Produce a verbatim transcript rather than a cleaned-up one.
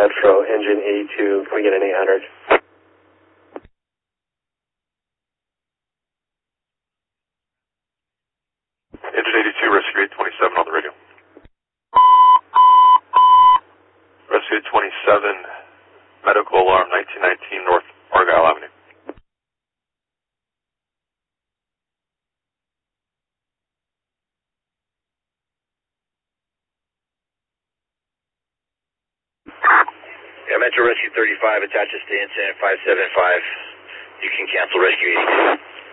Metro, engine eighty-two. Can we get an eight hundred? Engine eighty-two, rescue eight twenty-seven on the radio. Rescue eight twenty-seven, medical alarm nineteen nineteen North Argyle Avenue. Yeah, Metro Rescue thirty-five attaches to incident five seven five. You can cancel Rescue eighty-two.